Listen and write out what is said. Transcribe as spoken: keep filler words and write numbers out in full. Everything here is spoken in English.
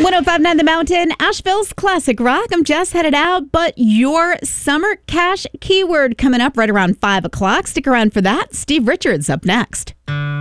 one oh five point nine The Mountain, Asheville's classic rock. I'm just headed out, but your summer cash keyword coming up right around five o'clock. Stick around for that. Steve Richards up next.